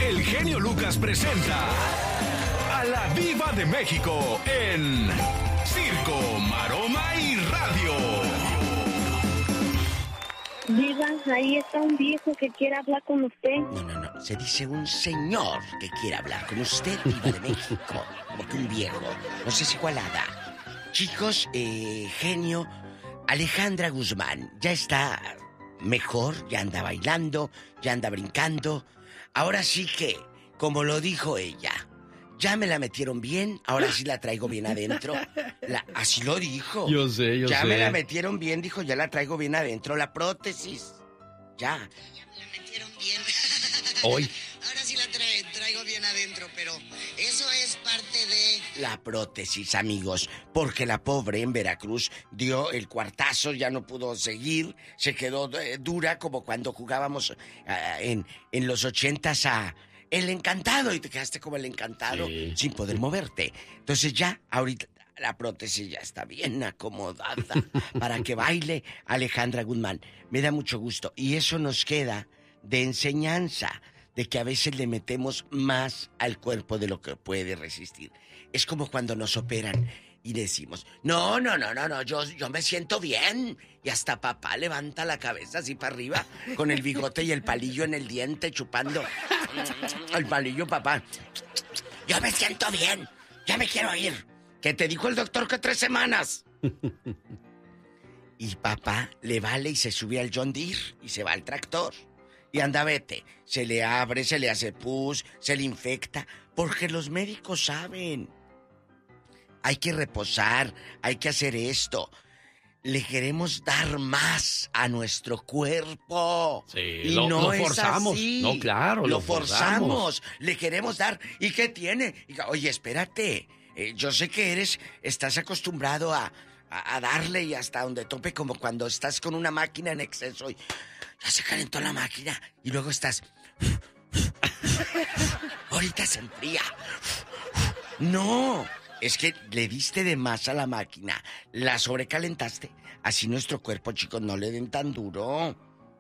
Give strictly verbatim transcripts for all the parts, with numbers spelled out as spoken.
el genio Lucas presenta a la Diva de México en Circo, Maroma y Radio. Diva, ahí está un viejo que quiere hablar con usted. No, no, no. Se dice un señor que quiere hablar con usted, Diva de México. Como que un viejo. No sé si igualada. Chicos, eh, genio, Alejandra Guzmán ya está mejor, ya anda bailando, ya anda brincando. Ahora sí que, como lo dijo ella, ya me la metieron bien, ahora sí la traigo bien adentro. La, así lo dijo. Yo sé, yo ya sé. Ya me la metieron bien, dijo, ya la traigo bien adentro, la prótesis. Ya. Ya me la metieron bien. Hoy. Ahora sí la tra- traigo bien adentro, pero eso es parte de... La prótesis, amigos, porque la pobre en Veracruz dio el cuartazo, ya no pudo seguir, se quedó eh, dura como cuando jugábamos uh, en, en los ochentas a El Encantado y te quedaste como el encantado sí. sin poder moverte. Entonces ya, ahorita la prótesis ya está bien acomodada para que baile Alejandra Guzmán. Me da mucho gusto y eso nos queda de enseñanza, de que a veces le metemos más al cuerpo de lo que puede resistir. Es como cuando nos operan y decimos, no, no, no, no, no, yo, yo me siento bien. Y hasta papá levanta la cabeza así para arriba, con el bigote y el palillo en el diente, chupando el palillo, papá. Yo me siento bien, ya me quiero ir. ¿Qué te dijo el doctor que tres semanas? Y papá le vale y se sube al John Deere y se va al tractor. Y anda, vete, se le abre, se le hace pus, se le infecta, porque los médicos saben. Hay que reposar, hay que hacer esto. Le queremos dar más a nuestro cuerpo. Sí, y lo, no lo es forzamos. así. No, claro, lo, lo forzamos. forzamos. Le queremos dar. ¿Y qué tiene? Y, oye, espérate. Eh, yo sé que eres, estás acostumbrado a, a, a darle y hasta donde tope, como cuando estás con una máquina en exceso y ya se calentó la máquina y luego estás... Ahorita se enfría. No, es que le diste de más a la máquina, la sobrecalentaste. Así nuestro cuerpo, chicos, no le den tan duro.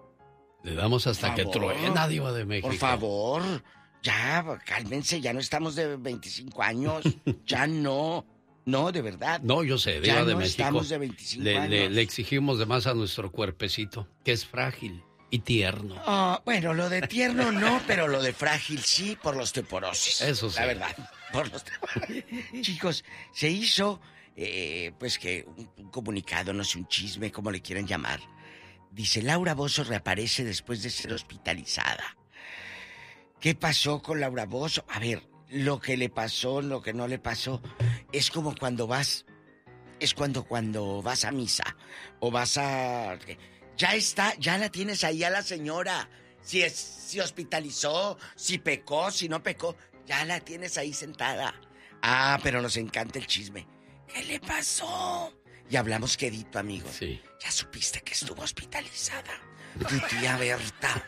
Le damos hasta que truena, Diva de México. Por favor, ya, cálmense, ya no estamos de veinticinco años, ya no. No, de verdad. No, yo sé, Diva ya de no México. Estamos de veinticinco le, años. Le, le exigimos de más a nuestro cuerpecito, que es frágil y tierno. Oh, bueno, lo de tierno no, pero lo de frágil sí, por los teporosis. Eso sí. La verdad, por los teporosis. Chicos, se hizo, eh, pues que un, un comunicado, no sé, un chisme, como le quieran llamar. Dice, Laura Bozzo reaparece después de ser hospitalizada. ¿Qué pasó con Laura Bozzo? A ver, lo que le pasó, lo que no le pasó, es como cuando vas, es cuando cuando vas a misa o vas a... Ya está, ya la tienes ahí a la señora. Si es, si hospitalizó, si pecó, si no pecó, ya la tienes ahí sentada. Ah, pero nos encanta el chisme. ¿Qué le pasó? Y hablamos quedito, amigo. Sí. Ya supiste que estuvo hospitalizada. Tu tía Berta.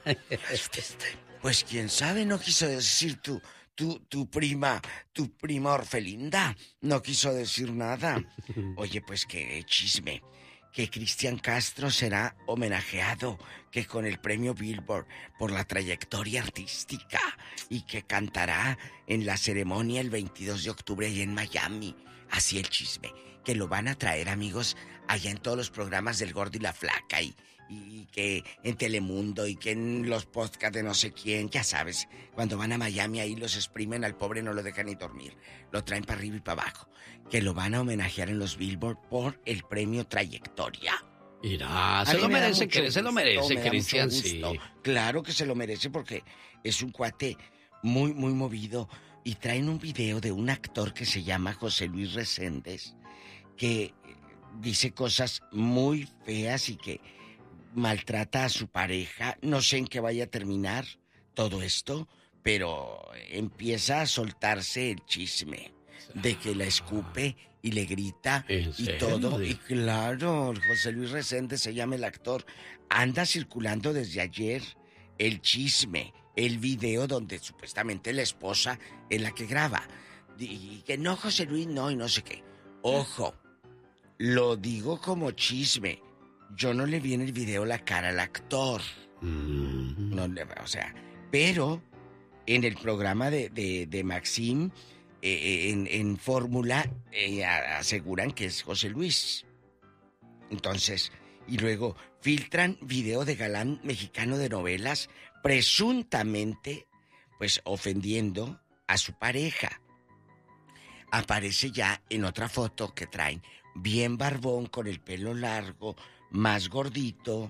Pues quién sabe, no quiso decir tu, tu, tu prima, tu prima Orfelinda. No quiso decir nada. Oye, pues qué chisme. Que Cristian Castro será homenajeado, que con el premio Billboard por la trayectoria artística y que cantará en la ceremonia el veintidós de octubre allá en Miami. Así el chisme, que lo van a traer, amigos, allá en todos los programas del Gordo y la Flaca y, y que en Telemundo y que en los podcasts de no sé quién, ya sabes, cuando van a Miami ahí los exprimen al pobre, no lo dejan ni dormir, lo traen para arriba y para abajo, que lo van a homenajear en los Billboard por el premio Trayectoria. Irá, se lo merece, que, se lo merece, Cristian, sí. Claro que se lo merece porque es un cuate muy, muy movido y traen un video de un actor que se llama José Luis Reséndez que dice cosas muy feas y que maltrata a su pareja. No sé en qué vaya a terminar todo esto, pero empieza a soltarse el chisme de que la escupe y le grita y todo. Y claro, José Luis Reséndez se llama el actor. Anda circulando desde ayer el chisme, el video donde supuestamente la esposa es la que graba. Y que no, José Luis, no, y no sé qué. Ojo, lo digo como chisme. Yo no le vi en el video la cara al actor. Mm. No, o sea, pero en el programa de, de, de Maxim, eh, en, en Fórmula, eh, aseguran que es José Luis. Entonces, y luego filtran video de galán mexicano de novelas, presuntamente, pues ofendiendo a su pareja. Aparece ya en otra foto que traen, bien barbón, con el pelo largo, más gordito.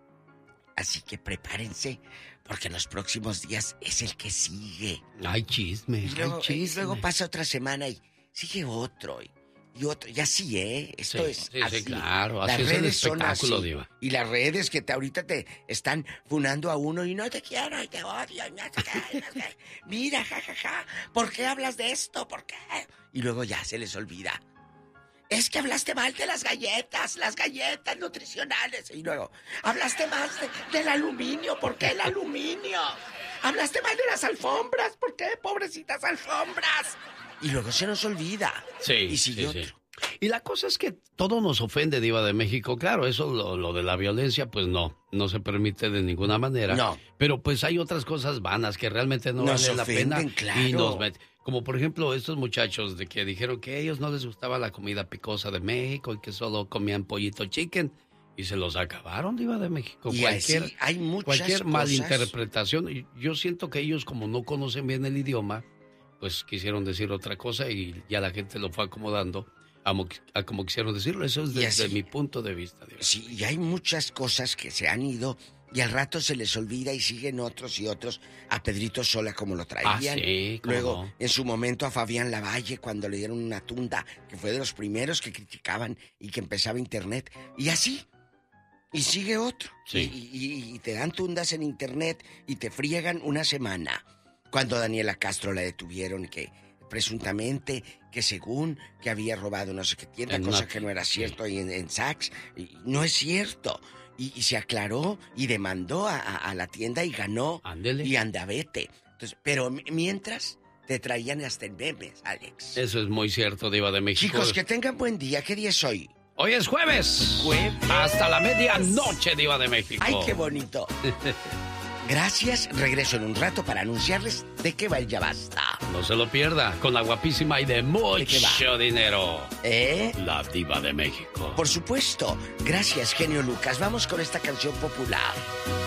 Así que prepárense, porque en los próximos días es el que sigue. Hay chisme, y luego, hay chisme. Y luego pasa otra semana y sigue otro, y, y otro. Y así, ¿eh? Esto sí, es sí, así. Sí, claro, así las es el redes son espectáculo, así. Diva. Y las redes que te, ahorita te están funando a uno y no te quiero y te odio. Y no sé qué, no sé qué. Mira, jajaja, ja, ja. ¿Por qué hablas de esto? ¿Por qué? Y luego ya se les olvida. Es que hablaste mal de las galletas, las galletas nutricionales. Y luego, hablaste mal de, del aluminio. ¿Por qué el aluminio? Hablaste mal de las alfombras. ¿Por qué, pobrecitas alfombras? Y luego se nos olvida. Sí, y sigue sí, otro. sí. Y la cosa es que todo nos ofende, Diva de México. Claro, eso, lo, lo de la violencia, pues no, no se permite de ninguna manera. No. Pero pues hay otras cosas vanas que realmente no Nos valen ofenden, la pena. claro. Y nos met... Como por ejemplo estos muchachos de que dijeron que a ellos no les gustaba la comida picosa de México y que solo comían pollito chicken. Y se los acabaron, Diva de México. Y cualquier así hay muchas cualquier cosas. malinterpretación. Y yo siento que ellos, como no conocen bien el idioma, pues quisieron decir otra cosa y ya la gente lo fue acomodando a, mo- a como quisieron decirlo. Eso es desde así, mi punto de vista, Diva. Sí, y hay muchas cosas que se han ido y al rato se les olvida y siguen otros y otros. A Pedrito Sola como lo traían. Ah, sí, cómo Luego, no. en su momento a Fabián Lavalle cuando le dieron una tunda, que fue de los primeros que criticaban y que empezaba internet. Y así. Y sigue otro. Sí. Y, y- y te dan tundas en internet y te friegan una semana. Cuando Daniela Castro la detuvieron, que presuntamente, que según que había robado no sé qué tienda, En cosa una- que no era sí. cierto, y en, en Saks, y no es cierto. Y, y se aclaró y demandó a, a- a la tienda y ganó. Ándele. Y andavete. Entonces, pero m- mientras te traían hasta en memes, Alex. Eso es muy cierto, Diva de México. Chicos, que tengan buen día. ¿Qué día es hoy? Hoy es jueves. Jueves. Hasta la medianoche, Diva de México. ¡Ay, qué bonito! Gracias. Regreso en un rato para anunciarles de qué va el Ya Basta. No se lo pierda, con la guapísima y de qué mucho va? dinero. ¿Eh? La Diva de México. Por supuesto. Gracias, genio Lucas. Vamos con esta canción popular.